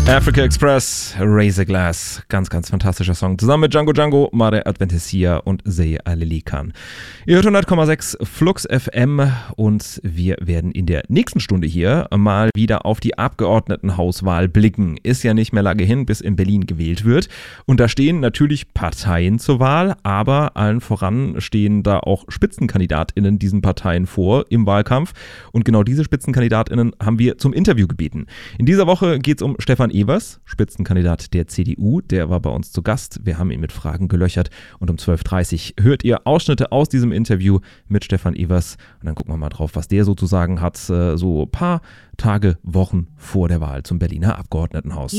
Africa Express, Raise a Glass. Ganz, ganz fantastischer Song. Zusammen mit Django Django, Mare Adventisia und Sey Alelikan. Ihr hört 100,6 Flux FM und wir werden in der nächsten Stunde hier mal wieder auf die Abgeordnetenhauswahl blicken. Ist ja nicht mehr lange hin, bis in Berlin gewählt wird. Und da stehen natürlich Parteien zur Wahl, aber allen voran stehen da auch SpitzenkandidatInnen diesen Parteien vor im Wahlkampf. Und genau diese SpitzenkandidatInnen haben wir zum Interview gebeten. In dieser Woche geht es um Stefan Evers, Spitzenkandidat der CDU. Der war bei uns zu Gast. Wir haben ihn mit Fragen gelöchert. Und um 12.30 Uhr hört ihr Ausschnitte aus diesem Interview mit Stefan Evers. Und dann gucken wir mal drauf, was der sozusagen hat, so ein paar Tage, Wochen vor der Wahl zum Berliner Abgeordnetenhaus.